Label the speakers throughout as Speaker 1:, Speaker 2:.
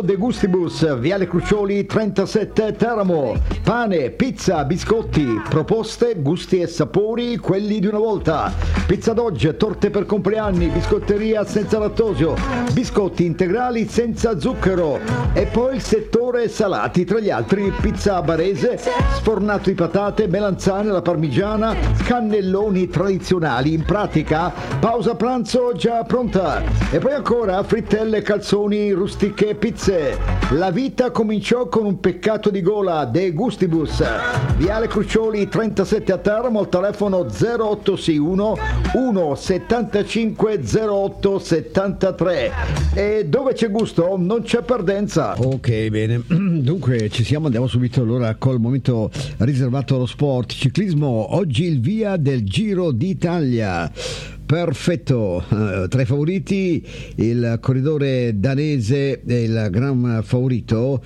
Speaker 1: De Gustibus, Viale Crucioli 37 Teramo. Pane, pizza, biscotti, proposte, gusti e sapori, quelli di una volta. Pizza d'oggi, torte per compleanni, biscotteria senza lattosio, biscotti integrali senza zucchero. E poi il settore salati, tra gli altri pizza barese, sfornato di patate, melanzane alla parmigiana, cannelloni tradizionali. In pratica, pausa pranzo già pronta. E poi ancora frittelle, calzoni, rustiche, pizze. La vita cominciò con un peccato di gola. De Gustibus, Viale Crucioli 37 a Teramo, al telefono 0861 175 08 73. E dove c'è gusto non c'è perdenza.
Speaker 2: Ok, bene, dunque ci siamo, andiamo subito allora col momento riservato allo sport. Ciclismo, oggi il via del Giro d'Italia. Perfetto, tra i favoriti il corridore danese, il gran favorito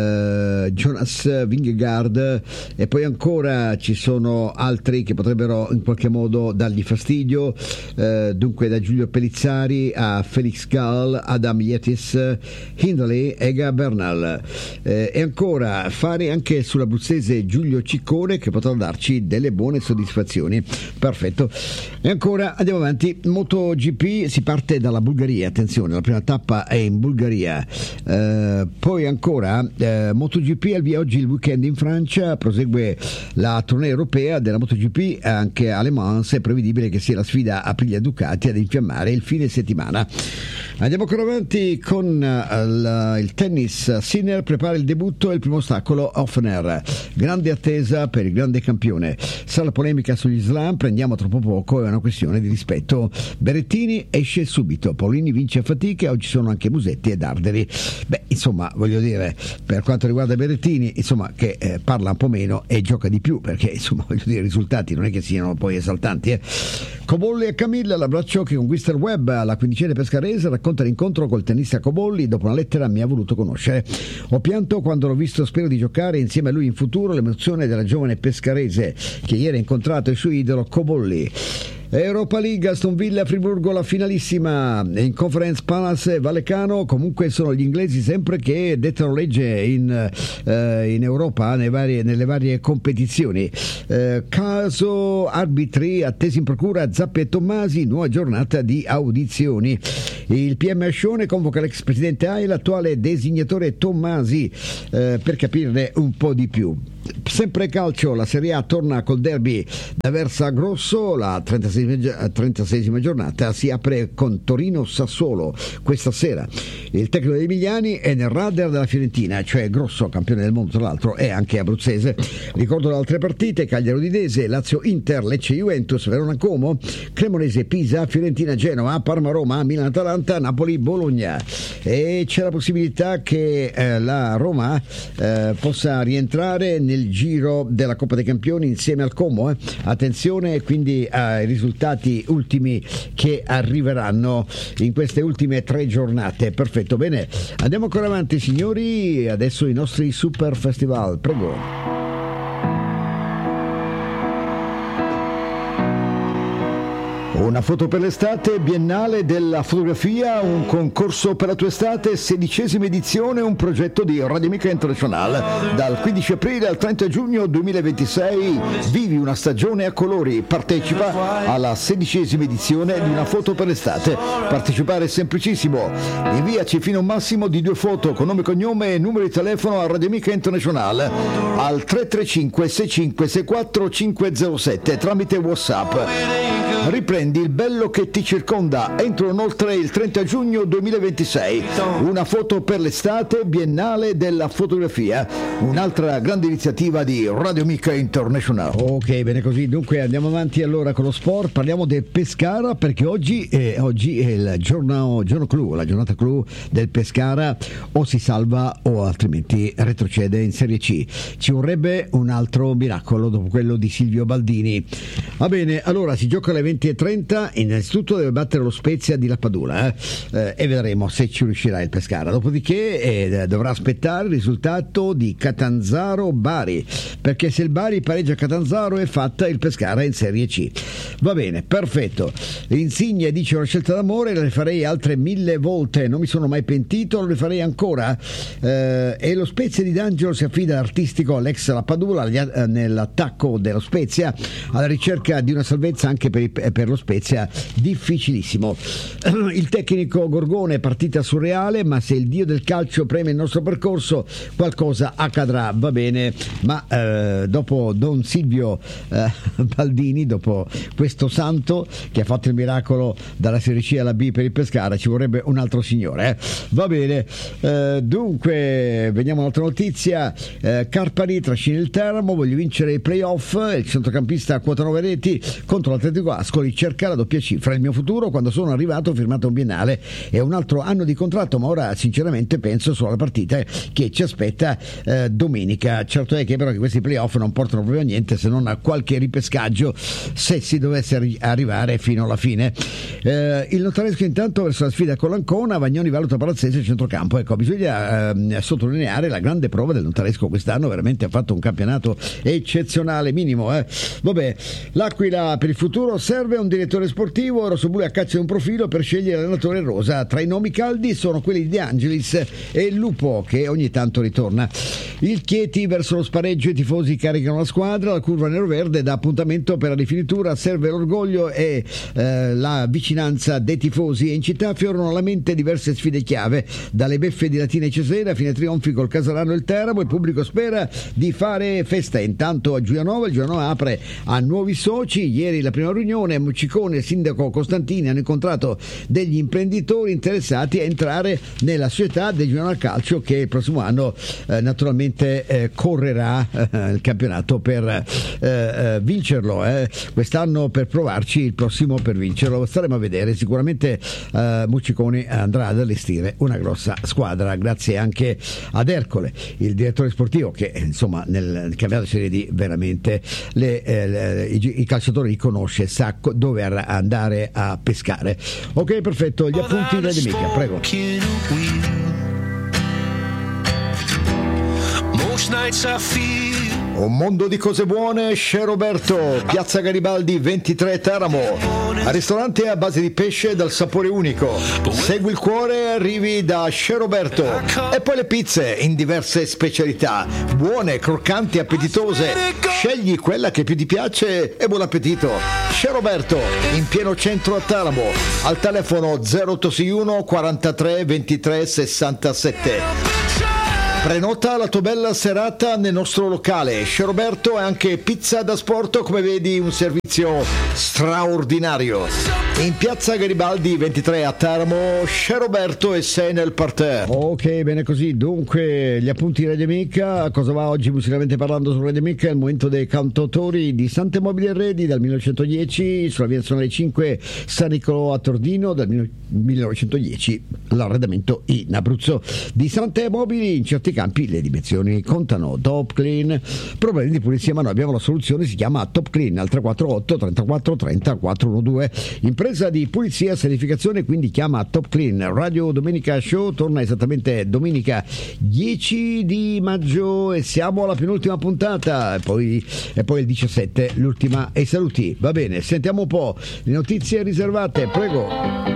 Speaker 2: Jonas Vingegaard, e poi ancora ci sono altri che potrebbero in qualche modo dargli fastidio, dunque da Giulio Pellizzari a Felix Gall, Adam Yates, Hindley, Ega Bernal, e ancora fare anche sull'abruzzese Giulio Ciccone, che potrà darci delle buone soddisfazioni. Perfetto, e ancora andiamo avanti. MotoGP, si parte dalla Bulgaria, attenzione, la prima tappa è in Bulgaria, poi ancora MotoGP al via oggi il weekend in Francia, prosegue la tournée europea della MotoGP anche a Le Mans, è prevedibile che sia la sfida Aprilia-Ducati ad infiammare il fine settimana. Andiamo ancora avanti con il tennis. Sinner prepara il debutto e il primo ostacolo Offner, grande attesa per il grande campione. Sarà la polemica sugli slam, prendiamo troppo poco, è una questione di rispetto. Berrettini esce subito, Paolini vince a fatica, oggi sono anche Musetti e Darderi. Beh, insomma, voglio dire, per quanto riguarda Berrettini, insomma, che parla un po' meno e gioca di più, perché insomma, voglio dire, i risultati non è che siano poi esaltanti. Cobolli e Camilla, l'abbraccio che conquista il web alla quindicenne pescarese, racconta l'incontro col tennista Cobolli, dopo una lettera mi ha voluto conoscere. Ho pianto quando l'ho visto, spero di giocare insieme a lui in futuro, l'emozione della giovane pescarese che ieri ha incontrato il suo idolo Cobolli. Europa League, Aston Villa, Friburgo, la finalissima. In Conference Palace, Vallecano, comunque sono gli inglesi sempre che dettano legge in Europa nelle varie competizioni. Caso arbitri attesi in procura Zappi e Tommasi, nuova giornata di audizioni. Il PM Ascione convoca l'ex presidente AIL, l'attuale designatore Tommasi, per capirne un po' di più. Sempre calcio, la Serie A torna col derby da Versa Grosso, la 36esima giornata si apre con Torino-Sassuolo questa sera. Il tecnico degli Emiliani è nel radar della Fiorentina, cioè Grosso, campione del mondo tra l'altro, è anche abruzzese. Ricordo le altre partite: Cagliari-Udinese, Lazio-Inter, Lecce-Juventus, Verona-Como, Cremonese-Pisa, Fiorentina-Genova, Parma-Roma, Milan-Atalanta, Napoli-Bologna. E c'è la possibilità che la Roma possa rientrare nel giro della Coppa dei Campioni insieme al Como. Attenzione quindi ai risultati ultimi che arriveranno in queste ultime 3 giornate. Perfetto, bene, andiamo ancora avanti signori, adesso i nostri super festival, prego.
Speaker 1: Una foto per l'estate, Biennale della fotografia, un concorso per la tua estate, 16ª edizione, un progetto di Radio Amica International. Dal 15 aprile al 30 giugno 2026 vivi una stagione a colori, partecipa alla 16ª edizione di Una foto per l'estate. Partecipare è semplicissimo, inviaci fino a un massimo di 2 foto con nome, cognome e numero di telefono a Radio Amica International al 335 65 64 507 tramite WhatsApp. Riprendi il bello che ti circonda entro inoltre il 30 giugno 2026. Una foto per l'estate, Biennale della fotografia, un'altra grande iniziativa di Radio Amica International.
Speaker 2: Ok, bene così. Dunque andiamo avanti allora con lo sport, parliamo del Pescara, perché oggi è il giorno clou, la giornata clou del Pescara, o si salva o altrimenti retrocede in Serie C. Ci vorrebbe un altro miracolo dopo quello di Silvio Baldini. Va bene, allora si gioca alle 20:30, innanzitutto deve battere lo Spezia di Lappadula e vedremo se ci riuscirà il Pescara. Dopodiché dovrà aspettare il risultato di Catanzaro-Bari, perché se il Bari pareggia Catanzaro è fatta, il Pescara in Serie C. Va bene, perfetto. Insigne dice: una scelta d'amore, la rifarei altre 1000 volte, non mi sono mai pentito, lo rifarei ancora. E lo Spezia di D'Angelo si affida all'artistico Alex Lappadula nell'attacco dello Spezia, alla ricerca di una salvezza anche per lo Spezia difficilissimo. Il tecnico Gorgone, partita surreale, ma se il dio del calcio preme il nostro percorso qualcosa accadrà. Va bene, ma dopo Don Silvio Baldini, dopo questo santo che ha fatto il miracolo dalla Serie C alla B per il Pescara, ci vorrebbe un altro signore. Va bene, dunque veniamo a un'altra notizia. Carpari trascina il Teramo, voglio vincere i playoff, il centrocampista a quota 9 reti contro l'Atletico Ascoli cerca la doppia cifra. Il mio futuro, quando sono arrivato ho firmato un biennale e un altro anno di contratto, ma ora sinceramente penso solo alla partita che ci aspetta domenica. Certo è che però che questi playoff non portano proprio a niente, se non a qualche ripescaggio se si dovesse arrivare fino alla fine. Il Notaresco intanto verso la sfida con l'Ancona, Vagnoni valuta Palazzese a centrocampo. Ecco, bisogna sottolineare la grande prova del Notaresco quest'anno, veramente ha fatto un campionato eccezionale, minimo. Vabbè, l'Aquila per il futuro serve un direttore sportivo, rossoblu a caccia di un profilo per scegliere l'allenatore rosa. Tra i nomi caldi sono quelli di De Angelis e il Lupo, che ogni tanto ritorna. Il Chieti verso lo spareggio, i tifosi caricano la squadra, la curva nero-verde dà appuntamento per la rifinitura, serve l'orgoglio e la vicinanza dei tifosi, e in città fiorano alla mente diverse sfide chiave, dalle beffe di Latina e Cesena fino ai trionfi col Casalano e il Teramo. Il pubblico spera di fare festa. Intanto a Giulianova, il Giulianova apre a nuovi soci. Ieri la prima riunione, Muccicone e il sindaco Costantini hanno incontrato degli imprenditori interessati a entrare nella società del Giulianova Calcio, che il prossimo anno naturalmente correrà il campionato per vincerlo. Quest'anno per provarci, il prossimo per vincerlo. Staremo a vedere. Sicuramente Muccicone andrà ad allestire una grossa squadra, grazie anche ad Ercole, il direttore sportivo, che insomma nel campionato Serie D veramente i calciatori li conosce, sa dove andare a pescare. Ok, perfetto, gli appunti da Mica, prego. Un mondo di cose buone, Chez Roberto, Piazza Garibaldi 23 Teramo. Ristorante a base di pesce dal sapore unico. Segui il cuore e arrivi da Chez Roberto. E poi le pizze in diverse specialità, buone, croccanti, appetitose. Scegli quella che più ti piace e buon appetito. Chez Roberto, in pieno centro a Teramo, al telefono 0861 43 23 67. Prenota la tua bella serata nel nostro locale. Chez Roberto è anche pizza da sport, come vedi un servizio straordinario. In piazza Garibaldi 23 a Teramo, Chez Roberto e sei nel parterre. Ok, bene così. Dunque, gli appunti di Radio Amica. Cosa va oggi musicalmente parlando su Radio Amica? È il momento dei cantautori di Sante Mobili Arredi dal 1910, sulla via Nazionale 5 San Nicolò a Tordino dal 1910, l'arredamento in Abruzzo. Di Sante Mobili in certi campi le dimensioni contano. Top Clean, problemi di pulizia, ma noi abbiamo la soluzione, si chiama Top Clean al 348 34 30 412. Impresa di pulizia, certificazione, quindi chiama Top Clean. Radio Domenica Show torna esattamente domenica 10 di maggio e siamo alla penultima puntata, e poi il 17 l'ultima e i saluti. Va bene, sentiamo un po' le notizie riservate, prego.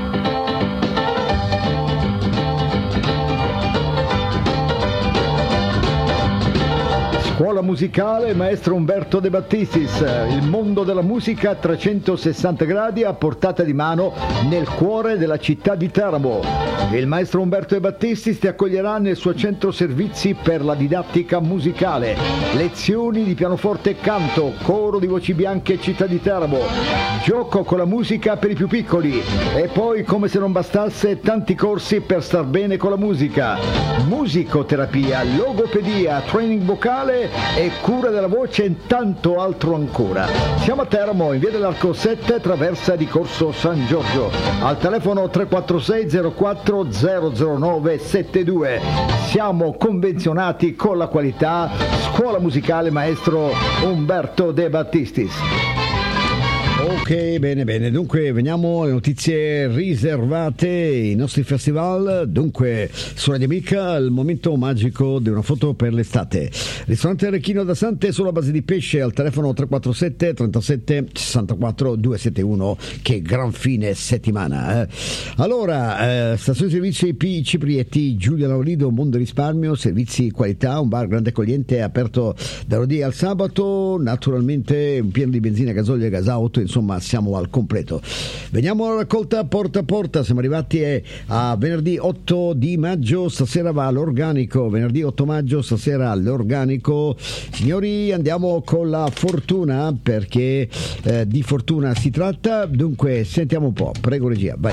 Speaker 2: Scuola musicale Maestro Umberto De Battistis, il mondo della musica a 360 gradi a portata di mano nel cuore della città di Teramo. Il Maestro Umberto De Battistis ti accoglierà nel suo centro servizi per la didattica musicale, lezioni di pianoforte e canto, coro di voci bianche città di Teramo, gioco con la musica per i più piccoli e poi, come se non bastasse, tanti corsi per star bene con la musica, musicoterapia, logopedia, training vocale e cura della voce e tanto altro ancora. Siamo a Teramo, in via dell'Arco 7, traversa di Corso San Giorgio, al telefono 346 04 009 72. Siamo convenzionati con la qualità. Scuola musicale Maestro Umberto De Battistis. Ok, bene. Dunque, veniamo alle notizie riservate, i nostri festival. Dunque, su Radio Amica, il momento magico di una foto per l'estate. Ristorante Recchino da Sante sulla base di pesce al telefono 347 37 64 271. Che gran fine settimana. Allora, stazione servizi P. Ciprietti, Giulia Laurido, Mondo Risparmio, servizi qualità, un bar grande accogliente aperto da lunedì al sabato, naturalmente pieno di benzina, gasolio e gasauto, insomma siamo al completo. Veniamo alla raccolta porta a porta, siamo arrivati a venerdì 8 di maggio, stasera va all'organico, venerdì 8 maggio, stasera all'organico. Signori, andiamo con la fortuna, perché di fortuna si tratta, dunque sentiamo un po', prego regia, vai.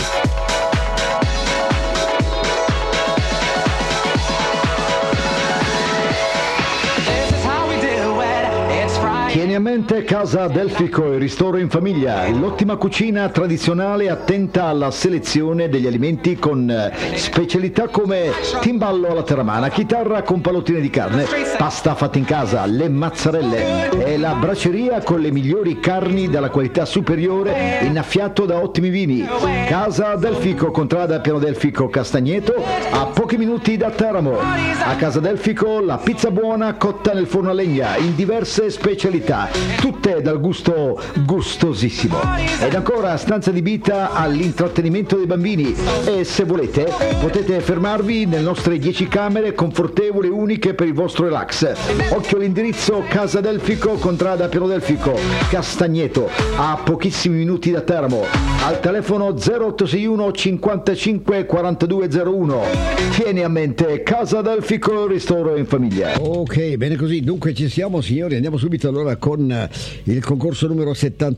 Speaker 1: Tieni a mente Casa Delfico, il ristoro in famiglia, l'ottima cucina tradizionale attenta alla selezione degli alimenti con specialità come timballo alla terramana, chitarra con pallottine di carne, pasta fatta in casa, le mazzarelle e la braceria con le migliori carni dalla qualità superiore, innaffiato da ottimi vini. Casa Delfico, contrada Piano Delfico Castagneto, a pochi minuti da Teramo. A Casa Delfico la pizza buona cotta nel forno a legna in diverse specialità, tutte dal gusto gustosissimo. Ed ancora stanza adibita all'intrattenimento dei bambini, e se volete potete fermarvi nelle nostre 10 camere confortevoli e uniche per il vostro relax. Occhio all'indirizzo: Casa Delfico, contrada Piano Delfico Castagneto, a pochissimi minuti da Teramo, al telefono 0861 55 4201. Tieni a mente Casa Delfico, ristoro in famiglia.
Speaker 2: Ok, bene così, dunque ci siamo signori, andiamo subito allora con il concorso numero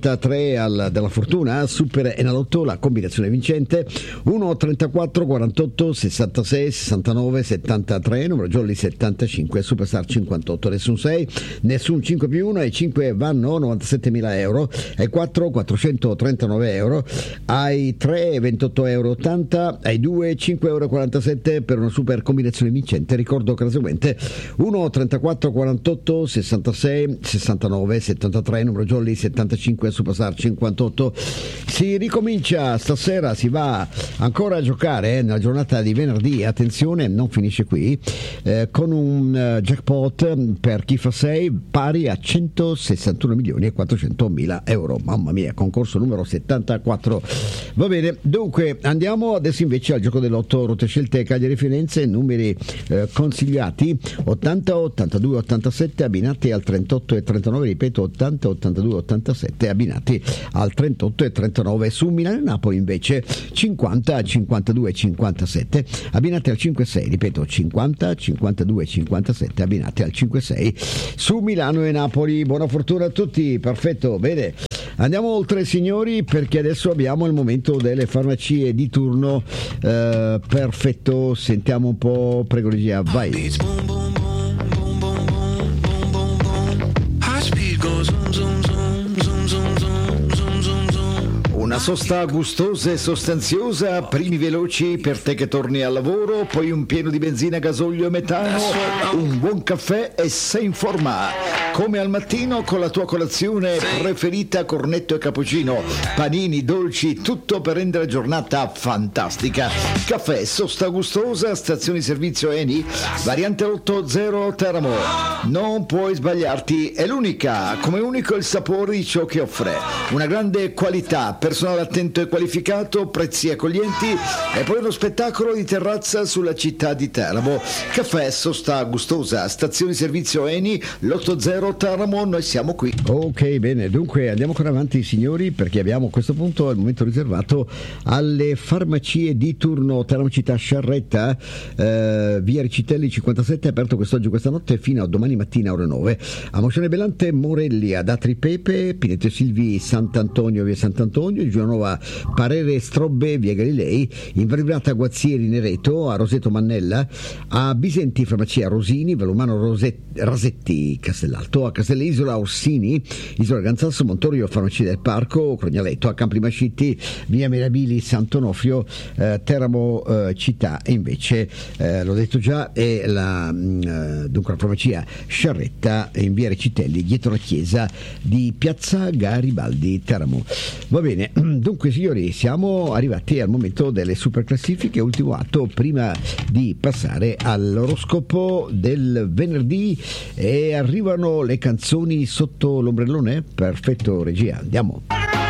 Speaker 2: 73 della fortuna, Super Enalotto, la combinazione vincente 1 34 48 66 69 73, numero jolly 75, Superstar 58, nessun 6, nessun 5 più 1, ai 5 vanno 97.000 euro, ai 4 439 euro, ai 3 28,80 euro, ai 2 5,47 euro per una super combinazione vincente. Ricordo che la seguente 1 34 48 66 69 73, numero jolly 75, Superstar 58. Si ricomincia stasera, si va ancora a giocare nella giornata di venerdì, attenzione, non finisce qui, con un jackpot per chi fa 6 pari a 161 milioni e 400 mila euro. Mamma mia, concorso numero 74. Va bene, dunque andiamo adesso invece al gioco dell'8, rotte scelte Cagliari Firenze, numeri consigliati 80 82 87 abbinati al 38 e 39, ripeto 80 82 87 abbinati al 38 e 39. Su Milano e Napoli invece 50 52 57 abbinati al 56, ripeto 50 52 57 abbinati al 56 su Milano e Napoli. Buona fortuna a tutti, perfetto, bene. Andiamo oltre signori, perché adesso abbiamo il momento delle farmacie di turno. Perfetto, sentiamo un po', prego regia, vai.
Speaker 1: Una sosta gustosa e sostanziosa, primi veloci per te che torni al lavoro, poi un pieno di benzina, gasolio e metano, un buon caffè e sei in forma. Come al mattino con la tua colazione preferita, cornetto e cappuccino, panini, dolci, tutto per rendere la giornata fantastica. Caffè, sosta gustosa, stazione di servizio Eni, variante 80 Teramo. Non puoi sbagliarti, è l'unica, come unico il sapore di ciò che offre. Una grande qualità, personale attento e qualificato, prezzi accoglienti e poi uno spettacolo di terrazza sulla città di Teramo. Caffè, sosta gustosa, stazione di servizio Eni, l'80 Teramo, noi siamo qui.
Speaker 2: Ok, bene, dunque andiamo ancora avanti signori, perché abbiamo a questo punto il momento riservato alle farmacie di turno. Teramo Città Sciarretta, via Ricitelli 57, aperto quest'oggi, questa notte fino a domani mattina ore 9. A Mozione Belante Morelli, ad Atri Pepe, Pineto Silvi Sant'Antonio, via Sant'Antonio, Giulianova Parere Strobbe via Galilei, in Varibrata Guazzieri Nereto, a Roseto Mannella, a Bisenti Farmacia Rosini, Velumano Rasetti Castellalto, a Castellisola Orsini, Isola Ganzasso Montorio Farmacia del Parco, Crognaletto, a Campi Mascitti via Mirabili Sant'Onofrio, Teramo Città, e invece l'ho detto già, è dunque la farmacia Sciarretta in via Recitelli dietro la chiesa di Piazza Garibaldi Teramo. Va bene, dunque signori, siamo arrivati al momento delle super classifiche, ultimo atto prima di passare all'oroscopo del venerdì, e arrivano le canzoni sotto l'ombrellone. Perfetto, regia, andiamo.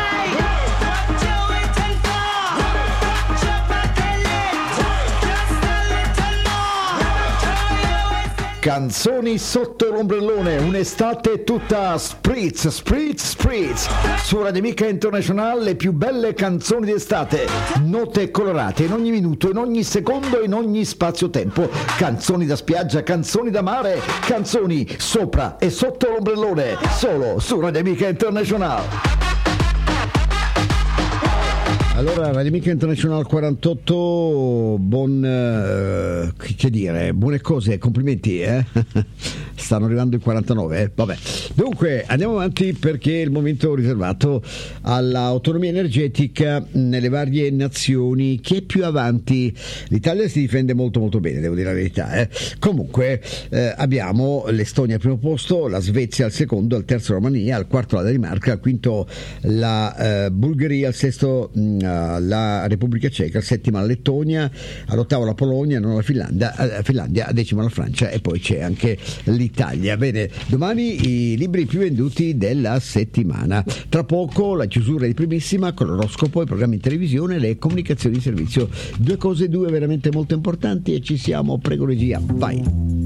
Speaker 1: Canzoni sotto l'ombrellone, un'estate tutta spritz, spritz, spritz. Su Radio Amica International le più belle canzoni d'estate, note colorate in ogni minuto, in ogni secondo, in ogni spazio-tempo. Canzoni da spiaggia, canzoni da mare, canzoni sopra e sotto l'ombrellone, solo su Radio Amica International.
Speaker 2: Allora, Radio Amica International 48, che dire, buone cose, complimenti, stanno arrivando i 49, vabbè. Dunque, andiamo avanti, perché è il momento riservato all'autonomia energetica nelle varie nazioni, che è più avanti. L'Italia si difende molto molto bene, devo dire la verità. Comunque, abbiamo l'Estonia al primo posto, la Svezia al secondo, al terzo la Romania, al quarto la Danimarca, al quinto la Bulgaria, al sesto la Repubblica Ceca, al settimo la Lettonia, all'ottavo la Polonia, non la Finlandia, a decima la Francia, e poi c'è anche l'Italia. Bene, domani i libri più venduti della settimana. Tra poco la chiusura di Primissima con l'oroscopo, i programmi in televisione, le comunicazioni di servizio. Due veramente molto importanti, e ci siamo. Prego regia, vai.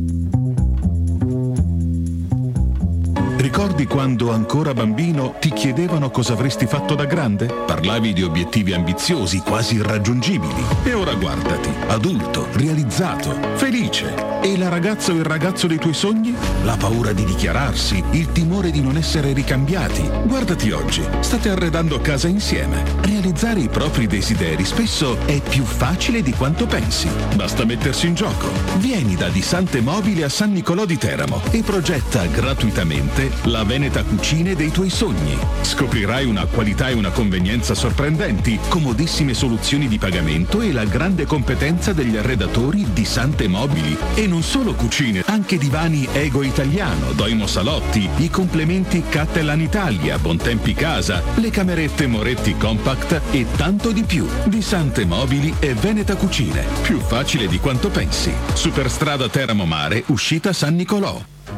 Speaker 3: Ricordi quando ancora bambino ti chiedevano cosa avresti fatto da grande? Parlavi di obiettivi ambiziosi, quasi irraggiungibili. E ora guardati, adulto, realizzato, felice. E la ragazza o il ragazzo dei tuoi sogni? La paura di dichiararsi, il timore di non essere ricambiati. Guardati oggi, state arredando casa insieme. Realizzare i propri desideri spesso è più facile di quanto pensi. Basta mettersi in gioco. Vieni da Di Sante Mobili a San Nicolò di Teramo e progetta gratuitamente la Veneta Cucine dei tuoi sogni. Scoprirai una qualità e una convenienza sorprendenti, comodissime soluzioni di pagamento e la grande competenza degli arredatori Di Sante Mobili. E non solo cucine, anche divani Ego Italiano, Doimo Salotti, i complementi Cattelan Italia, Bontempi Casa, le camerette Moretti Compact e tanto di più. Di Sante Mobili e Veneta Cucine. Più facile di quanto pensi. Superstrada Teramo Mare, uscita San Nicolò.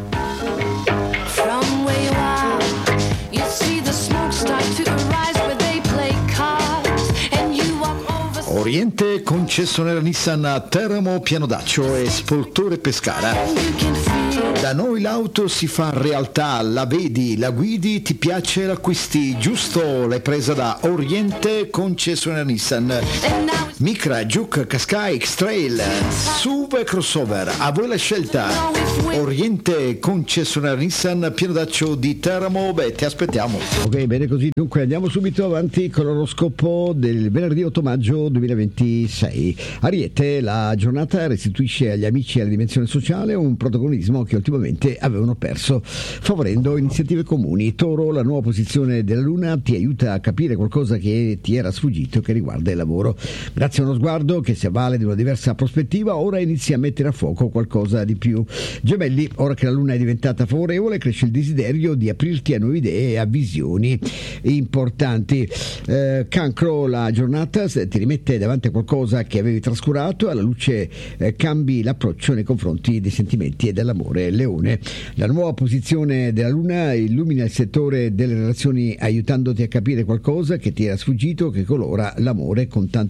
Speaker 1: Oriente concessionaria Nissan a Teramo, Pianodaccio e Spoltore Pescara. Da noi l'auto si fa realtà, la vedi, la guidi, ti piace, l'acquisti, giusto? L'hai presa da Oriente concessionaria Nissan. Micra, Juke, Qashqai, X-Trail, SUV e crossover, a voi la scelta. Oriente concessionaria Nissan, Pianodaccio di Teramo, ti aspettiamo.
Speaker 2: Ok, bene così. Dunque andiamo subito avanti con l'oroscopo del venerdì 8 maggio 2026. Ariete, la giornata restituisce agli amici e alla dimensione sociale un protagonismo che ultimamente avevano perso, favorendo iniziative comuni. Toro, la nuova posizione della Luna ti aiuta a capire qualcosa che ti era sfuggito, che riguarda il lavoro. Grazie a uno sguardo che si avvale di una diversa prospettiva, ora inizi a mettere a fuoco qualcosa di più. Gemelli, ora che la Luna è diventata favorevole, cresce il desiderio di aprirti a nuove idee e a visioni importanti. Cancro, la giornata ti rimette davanti a qualcosa che avevi trascurato, alla luce cambi l'approccio nei confronti dei sentimenti e dell'amore. Leone, la nuova posizione della Luna illumina il settore delle relazioni, aiutandoti a capire qualcosa che ti era sfuggito, che colora l'amore con tante sfumature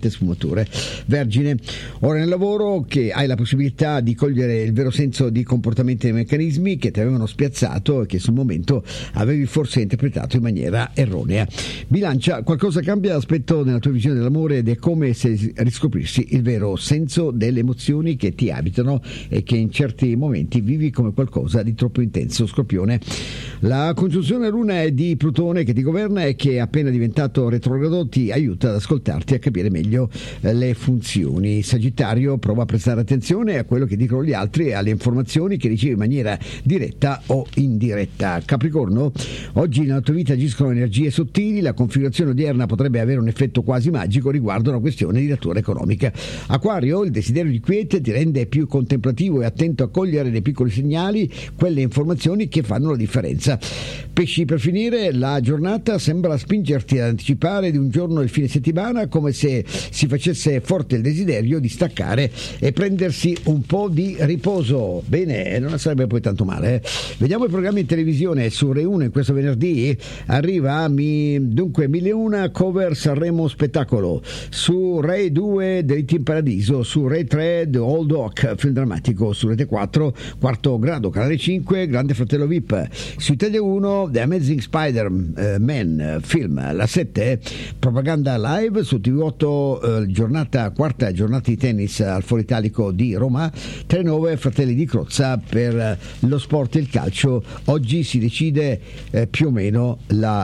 Speaker 2: temperature. Vergine, ora nel lavoro che hai la possibilità di cogliere il vero senso di comportamenti e meccanismi che ti avevano spiazzato e che sul momento avevi forse interpretato in maniera erronea. Bilancia, qualcosa cambia l'aspetto nella tua visione dell'amore ed è come se riscoprissi il vero senso delle emozioni che ti abitano e che in certi momenti vivi come qualcosa di troppo intenso. Scorpione, la congiunzione Luna di Plutone che ti governa e che è appena diventato retrogrado ti aiuta ad ascoltarti e a capire meglio le funzioni. Sagittario, prova a prestare attenzione a quello che dicono gli altri e alle informazioni che ricevi in maniera diretta o indiretta. Capricorno, oggi nella tua vita agiscono energie sottili, la configurazione odierna potrebbe avere un effetto quasi magico riguardo una questione di natura economica. Acquario, il desiderio di quiete ti rende più contemplativo e attento a cogliere nei piccoli segnali quelle informazioni che fanno la differenza. Pesci, per finire, la giornata sembra spingerti ad anticipare di un giorno il fine settimana, come se si facesse forte il desiderio di staccare e prendersi un po' di riposo. Bene, non sarebbe poi tanto male. Vediamo i programmi in televisione. Su Rai 1 in questo venerdì arriva dunque 1001 cover Sanremo spettacolo, su Rai 2 Delitti in Paradiso, su Rai 3 The Old Oak film drammatico, su Rete 4 Quarto Grado, Canale 5 Grande Fratello VIP, su Italia 1 The Amazing Spider-Man film, la 7 Propaganda Live, su TV8 quarta giornata di tennis al Foro Italico di Roma, 3-9 Fratelli di Crozza per lo sport e il calcio. Oggi si decide più o meno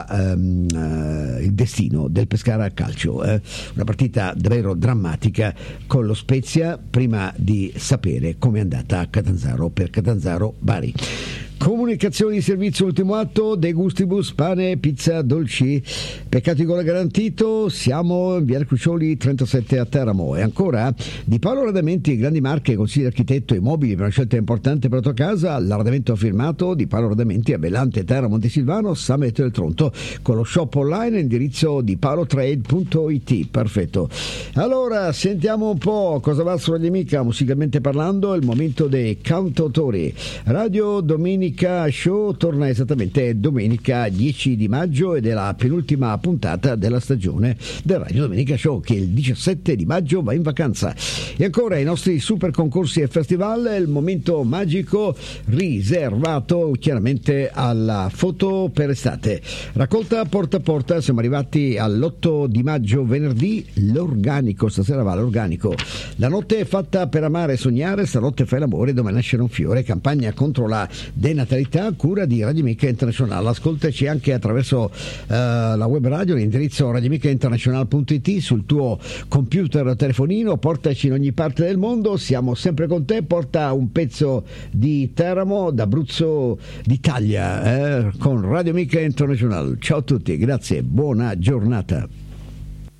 Speaker 2: il destino del Pescara Calcio, una partita davvero drammatica con lo Spezia, prima di sapere come è andata a Catanzaro per Catanzaro Bari. Comunicazioni di servizio, ultimo atto, De Gustibus, pane, pizza, dolci, peccato di gola garantito, siamo in Via Crucioli 37 a Teramo. E ancora di Paolo Radamenti, grandi marche, consigli architetto e mobili per una scelta importante per la tua casa, l'arredamento firmato di Paolo Radamenti a Bellante, Teramo, Montesilvano, San Benedetto del Tronto, con lo shop online indirizzo di paolotrade.it. Perfetto. Allora sentiamo un po' cosa va su Radio Amica musicalmente parlando, il momento dei cantautori. Radio Domenica Show torna esattamente domenica 10 di maggio ed è la penultima puntata della stagione del Radio Domenica Show, che il 17 di maggio va in vacanza. E ancora i nostri super concorsi e festival, il momento magico riservato chiaramente alla foto per estate, raccolta porta a porta. Siamo arrivati all'8 di maggio, venerdì, l'organico, stasera va l'organico. La notte è fatta per amare e sognare, stanotte fai l'amore, domani nascerà un fiore, campagna contro la denatalità, cura di Radio Amica Internazionale. Ascoltaci anche attraverso la web radio, l'indirizzo radioamicainternazionale.it, sul tuo computer o telefonino, portaci in ogni parte del mondo, siamo sempre con te. Porta un pezzo di Teramo, d'Abruzzo, d'Italia, con Radio Amica Internazionale. Ciao a tutti, grazie, buona giornata.